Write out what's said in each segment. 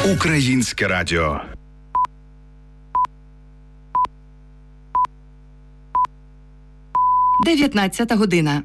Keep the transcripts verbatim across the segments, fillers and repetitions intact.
Українське радіо. дев'ятнадцята година.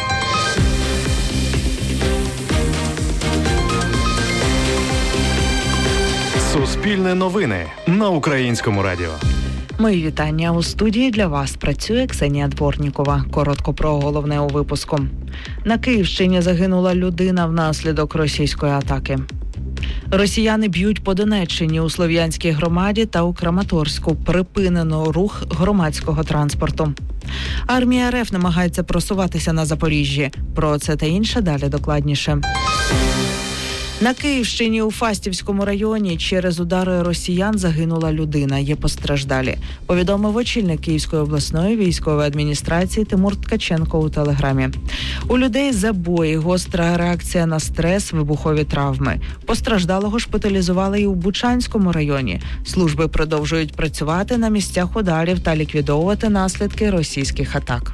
Суспільне новини на Українському радіо. Мої вітання. У студії для вас працює Ксенія Дворнікова. Коротко про головне у випуску. На Київщині загинула людина внаслідок російської атаки. Росіяни б'ють по Донеччині, у Слов'янській громаді та у Краматорську. Припинено рух громадського транспорту. Армія РФ намагається просуватися на Запоріжжі. Про це та інше далі докладніше. На Київщині у Фастівському районі через удари росіян загинула людина. Є постраждалі. Повідомив очільник Київської обласної військової адміністрації Тимур Ткаченко у телеграмі. У людей забої, гостра реакція на стрес, вибухові травми. Постраждалого шпиталізували і у Бучанському районі. Служби продовжують працювати на місцях ударів та ліквідовувати наслідки російських атак.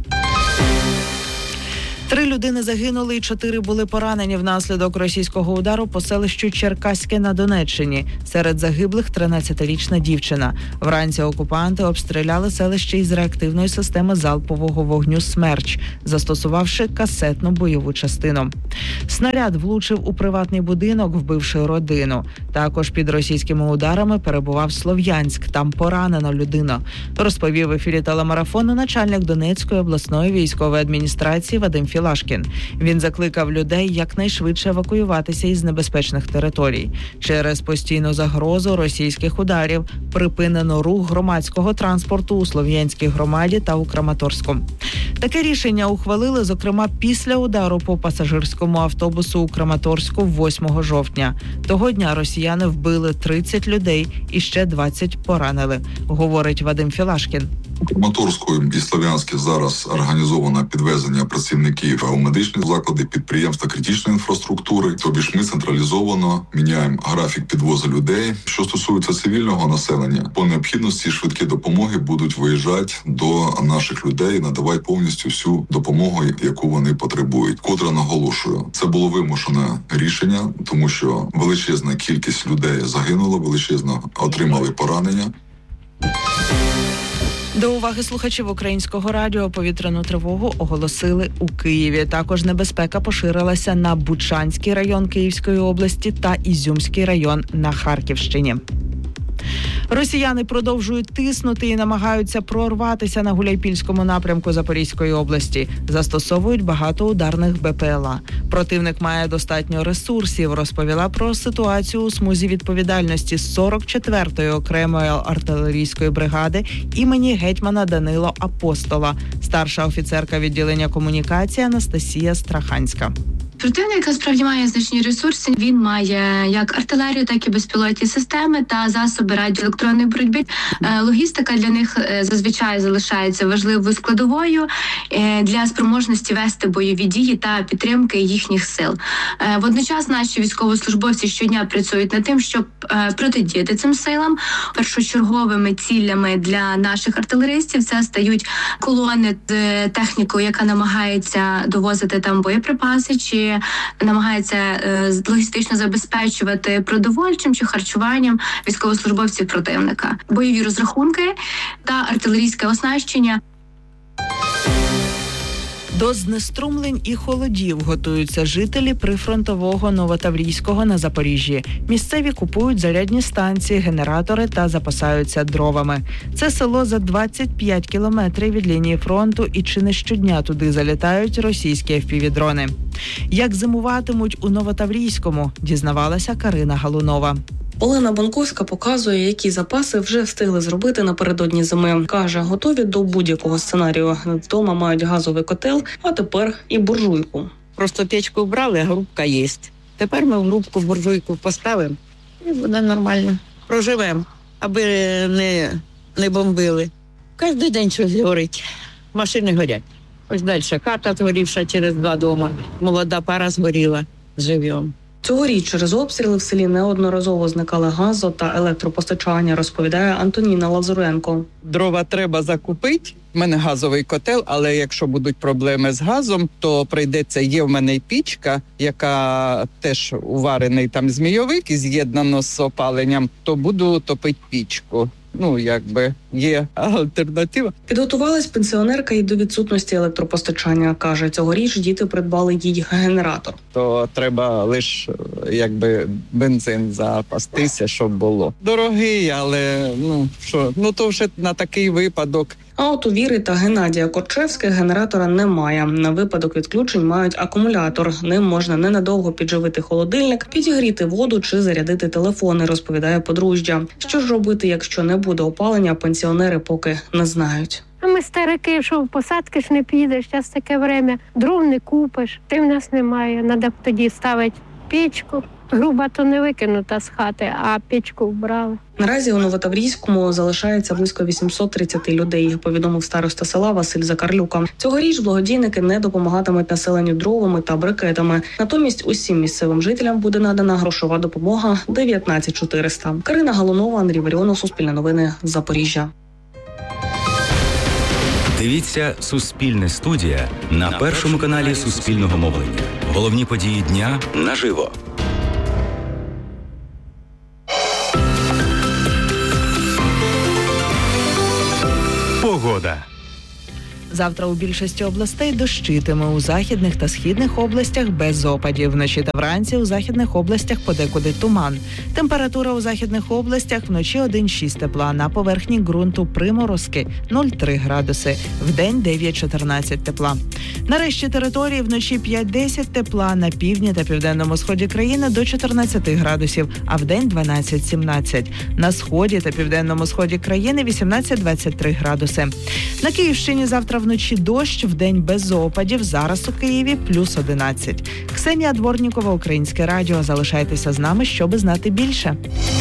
Три людини загинули і чотири були поранені внаслідок російського удару по селищу Черкаське на Донеччині. Серед загиблих тринадцятирічна дівчина. Вранці окупанти обстріляли селище із реактивної системи залпового вогню «Смерч», застосувавши касетну бойову частину. Снаряд влучив у приватний будинок, вбивши родину. Також під російськими ударами перебував Слов'янськ. Там поранена людина. Розповів в ефірі телемарафону начальник Донецької обласної військової адміністрації Вадим Філашкін. Він закликав людей якнайшвидше евакуюватися із небезпечних територій. Через постійну загрозу російських ударів припинено рух громадського транспорту у Слов'янській громаді та у Краматорську. Таке рішення ухвалили, зокрема, після удару по пасажирському автобусу у Краматорську восьмого жовтня. Того дня росіяни вбили тридцять людей і ще двадцять поранили, говорить Вадим Філашкін. У Краматорську і Слов'янську зараз організовано підвезення працівників у медичні заклади, підприємства критичної інфраструктури. Тобі ж ми централізовано міняємо графік підвозу людей. Що стосується цивільного населення, по необхідності швидкі допомоги будуть виїжджати до наших людей і надавати повністю всю допомогу, яку вони потребують. Котре наголошую, це було вимушене рішення, тому що величезна кількість людей загинула, величезно отримали поранення. До уваги слухачів Українського радіо повітряну тривогу оголосили у Києві. Також небезпека поширилася на Бучанський район Київської області та Ізюмський район на Харківщині. Росіяни продовжують тиснути і намагаються прорватися на Гуляйпільському напрямку Запорізької області. Застосовують багато ударних БПЛА. Противник має достатньо ресурсів, розповіла про ситуацію у смузі відповідальності сорок четвертої окремої артилерійської бригади імені гетьмана Данило Апостола, старша офіцерка відділення комунікації Анастасія Страханська. Противник насправді має значні ресурси. Він має як артилерію, так і безпілотні системи та засоби радіоелектронної боротьби. Логістика для них зазвичай залишається важливою складовою для спроможності вести бойові дії та підтримки їхніх сил. Водночас наші військовослужбовці щодня працюють над тим, щоб протидіяти цим силам. Першочерговими цілями для наших артилеристів це стають колони з технікою, яка намагається довозити там боєприпаси, чи намагається е, логістично забезпечувати продовольчим чи харчуванням військовослужбовців противника. Бойові розрахунки та артилерійське оснащення. До знеструмлень і холодів готуються жителі прифронтового Новотаврійського на Запоріжжі. Місцеві купують зарядні станції, генератори та запасаються дровами. Це село за двадцять п'ять кілометрів від лінії фронту, і чи не щодня туди залітають російські еф пі ві-дрони. Як зимуватимуть у Новотаврійському, дізнавалася Карина Галунова. Олена Бонковська показує, які запаси вже встигли зробити напередодні зими. Каже, готові до будь-якого сценарію. Вдома мають газовий котел, а тепер і буржуйку. Просто печку вбрали, а грубка є. Тепер ми в грубку буржуйку поставимо і буде нормально. Проживемо, аби не, не бомбили. Кожен день щось горить. Машини горять. Ось далі хата згорівша через два дома. Молода пара згоріла. Живемо. Цьогоріч через обстріли в селі неодноразово зникали газо та електропостачання, розповідає Антоніна Лазуренко. Дрова треба закупити, У мене газовий котел, але якщо будуть проблеми з газом, то прийдеться, є в мене й пічка, яка теж уварений там змійовик і з'єднано з опаленням, то буду топити пічку. Ну, якби є альтернатива. Підготувалась пенсіонерка і до відсутності електропостачання. Каже, цьогоріч діти придбали їй генератор. То треба лише, якби, бензин запастися, щоб було. Дорогий, але, ну, що, ну, то вже на такий випадок. А от у Віри та Геннадія Корчевських генератора немає. На випадок відключень мають акумулятор. Ним можна ненадовго підживити холодильник, підігріти воду чи зарядити телефони, розповідає подружжя. Що ж робити, якщо не буде опалення, пенсіонери поки не знають. А ми старики, що в посадки ж не підеш, зараз таке время, дров не купиш, ти в нас немає, треба б тоді ставити печку. Груба то не викинута з хати, а печку вбрали. Наразі у Новотаврійському залишається близько вісімсот тридцять людей, повідомив староста села Василь Закарлюка. Цьогоріч благодійники не допомагатимуть населенню дровами та брикетами. Натомість усім місцевим жителям буде надана грошова допомога дев'ятнадцять чотириста. Карина Галунова, Андрій Варіонов, Суспільне новини, Запоріжжя. Дивіться «Суспільне студія» на першому каналі Суспільного мовлення. Головні події дня наживо. Погода. Завтра у більшості областей дощитиме, у західних та східних областях без опадів. Вночі та вранці у західних областях подекуди туман. Температура у західних областях вночі один-шість тепла, на поверхні ґрунту приморозки нуль-три градуси, вдень дев'ять-чотирнадцять тепла. На решті території вночі п'ять-десять тепла, на півдні та південному сході країни до чотирнадцять градусів, а вдень дванадцять-сімнадцять. На сході та південному сході країни вісімнадцять-двадцять три градуси. На Київщині завтра вночі дощ, вдень без опадів, зараз у Києві плюс одинадцять. Ксенія Дворнікова, Українське радіо. Залишайтеся з нами, щоби знати більше.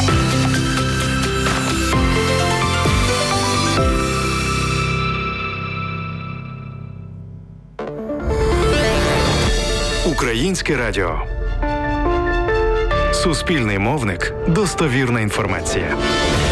Українське радіо. Суспільний мовник. Достовірна інформація.